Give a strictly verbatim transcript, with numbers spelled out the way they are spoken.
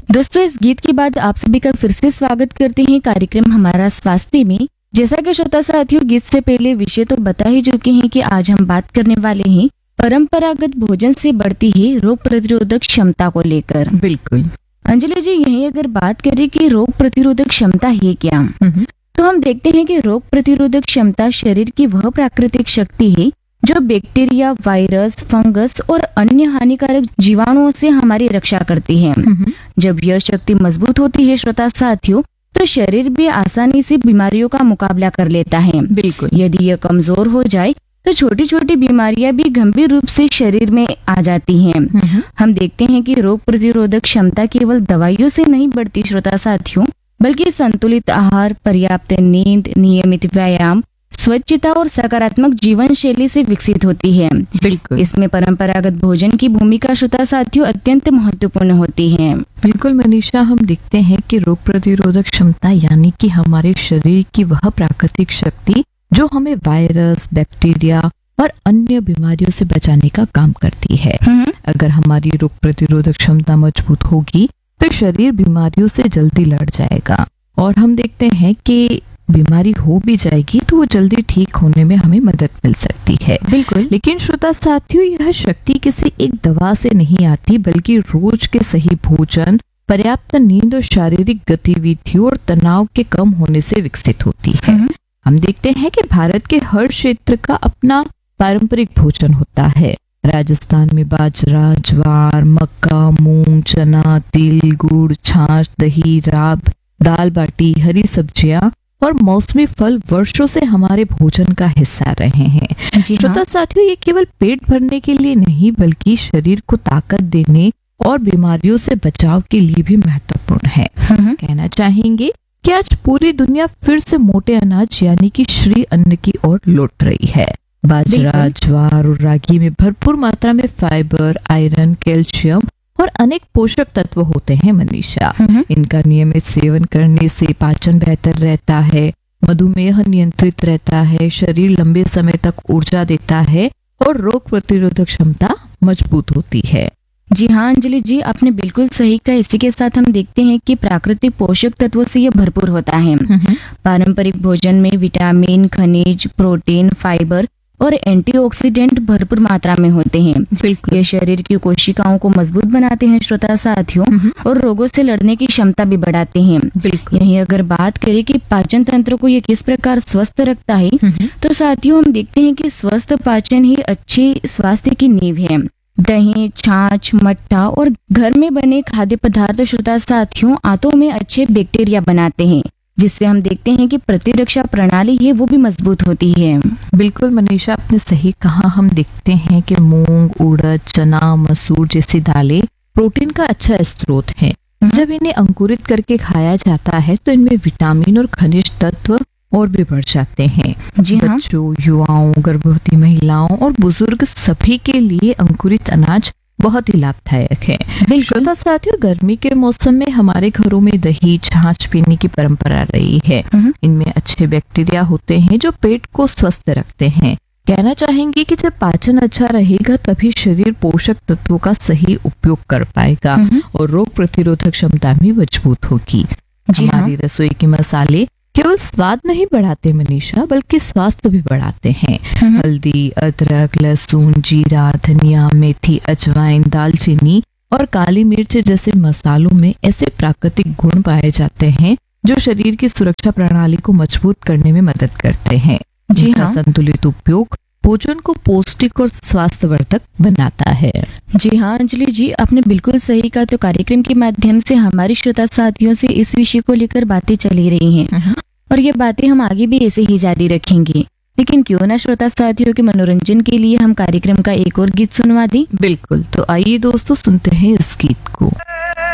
दोस्तों, इस गीत के बाद आप सभी का फिर से स्वागत करते हैं कार्यक्रम हमारा स्वास्थ्य में। जैसा कि श्रोता साथियों, गीत से पहले विषय तो बता ही चुके हैं कि आज हम बात करने वाले हैं परंपरागत भोजन से बढ़ती है रोग प्रतिरोधक क्षमता को लेकर। बिल्कुल अंजलि जी, यही अगर बात करें कि रोग प्रतिरोधक क्षमता है क्या, तो हम देखते हैं कि रोग प्रतिरोधक क्षमता शरीर की वह प्राकृतिक शक्ति है जो बैक्टीरिया, वायरस, फंगस और अन्य हानिकारक जीवाणुओं से हमारी रक्षा करती है। जब यह शक्ति मजबूत होती है श्रोता साथियों, तो शरीर भी आसानी से बीमारियों का मुकाबला कर लेता है। बिल्कुल यदि यह कमजोर हो जाए तो छोटी छोटी बीमारियां भी गंभीर रूप से शरीर में आ जाती हैं। हम देखते हैं कि रोग प्रतिरोधक क्षमता केवल दवाइयों से नहीं बढ़ती श्रोता साथियों, बल्कि संतुलित आहार, पर्याप्त नींद, नियमित व्यायाम, स्वच्छता और सकारात्मक जीवन शैली से विकसित होती है। बिल्कुल इसमें परंपरागत भोजन की भूमिका श्रोता साथियों अत्यंत महत्वपूर्ण होती है। बिल्कुल मनीषा, हम देखते हैं कि रोग प्रतिरोधक क्षमता यानी कि हमारे शरीर की वह प्राकृतिक शक्ति जो हमें वायरस, बैक्टीरिया और अन्य बीमारियों से बचाने का काम करती है। अगर हमारी रोग प्रतिरोधक क्षमता मजबूत होगी तो शरीर बीमारियों से जल्दी लड़ जाएगा, और हम देखते हैं कि बीमारी हो भी जाएगी तो वो जल्दी ठीक होने में हमें मदद मिल सकती है। बिल्कुल। लेकिन श्रोता साथियों, यह शक्ति किसी एक दवा से नहीं आती, बल्कि रोज के सही भोजन, पर्याप्त नींद और शारीरिक गतिविधियों और तनाव के कम होने से विकसित होती है। हम देखते हैं कि भारत के हर क्षेत्र का अपना पारंपरिक भोजन होता है। राजस्थान में बाजरा, ज्वार, मक्का, मूंग, चना, तिल, गुड़, छाछ, दही, राब, दाल बाटी, हरी सब्जियां और मौसमी फल वर्षों से हमारे भोजन का हिस्सा रहे हैं। श्रोता साथियों, ये केवल पेट भरने के लिए नहीं, बल्कि शरीर को ताकत देने और बीमारियों से बचाव के लिए भी महत्वपूर्ण है। कहना चाहेंगे कि आज पूरी दुनिया फिर से मोटे अनाज यानी कि श्री अन्न की ओर लौट रही है। बाजरा, ज्वार और रागी में भरपूर मात्रा में फाइबर, आयरन, कैल्शियम और अनेक पोषक तत्व होते हैं मनीषा। इनका नियमित सेवन करने से पाचन बेहतर रहता है, मधुमेह नियंत्रित रहता है, शरीर लंबे समय तक ऊर्जा देता है और रोग प्रतिरोधक क्षमता मजबूत होती है। जी हाँ अंजलि जी, आपने बिल्कुल सही कहा। इसी के साथ हम देखते हैं कि प्राकृतिक पोषक तत्वों से यह भरपूर होता है। पारंपरिक भोजन में विटामिन, खनिज, प्रोटीन, फाइबर और एंटीऑक्सीडेंट भरपूर मात्रा में होते हैं। ये शरीर की कोशिकाओं को मजबूत बनाते हैं श्रोता साथियों, और रोगों से लड़ने की क्षमता भी बढ़ाते हैं। यही अगर बात करें कि पाचन तंत्र को ये किस प्रकार स्वस्थ रखता है, तो साथियों हम देखते हैं कि स्वस्थ पाचन ही अच्छे स्वास्थ्य की नींव है। दही, छाछ, मट्ठा और घर में बने खाद्य पदार्थ श्रोता साथियों आंतों में अच्छे बैक्टीरिया बनाते हैं, जिससे हम देखते हैं कि प्रतिरक्षा प्रणाली है वो भी मजबूत होती है। बिल्कुल मनीषा, आपने सही कहा। हम देखते हैं कि मूंग, उड़द, चना, मसूर जैसी दालें प्रोटीन का अच्छा स्रोत हैं। जब इन्हें अंकुरित करके खाया जाता है तो इनमें विटामिन और खनिज तत्व और भी बढ़ जाते हैं। जी हाँ। बच्चों, युवाओं, गर्भवती महिलाओं और बुजुर्ग सभी के लिए अंकुरित अनाज बहुत ही लाभदायक है। श्रोता साथियों, गर्मी के मौसम में हमारे घरों में दही, छाछ पीने की परंपरा रही है। इनमें अच्छे बैक्टीरिया होते हैं जो पेट को स्वस्थ रखते हैं। कहना चाहेंगे कि जब पाचन अच्छा रहेगा तभी शरीर पोषक तत्वों का सही उपयोग कर पाएगा और रोग प्रतिरोधक क्षमता भी मजबूत होगी। हमारी रसोई के मसाले केवल स्वाद नहीं बढ़ाते मनीषा, बल्कि स्वास्थ्य भी बढ़ाते हैं। हल्दी, अदरक, लहसुन, जीरा, धनिया, मेथी, अजवाइन, दालचीनी और काली मिर्च जैसे मसालों में ऐसे प्राकृतिक गुण पाए जाते हैं जो शरीर की सुरक्षा प्रणाली को मजबूत करने में मदद करते हैं। जी हाँ। संतुलित उपयोग भोजन को पौष्टिक और स्वास्थ्यवर्धक बनाता है। जी हाँ अंजलि जी, आपने बिल्कुल सही कहा। तो कार्यक्रम के माध्यम से हमारे श्रोता साथियों से इस विषय को लेकर बातें चली रही हैं, और ये बातें हम आगे भी ऐसे ही जारी रखेंगे। लेकिन क्यों ना श्रोता साथियों के मनोरंजन के लिए हम कार्यक्रम का एक और गीत सुनवा दें। बिल्कुल, तो आइए दोस्तों सुनते हैं इस गीत को।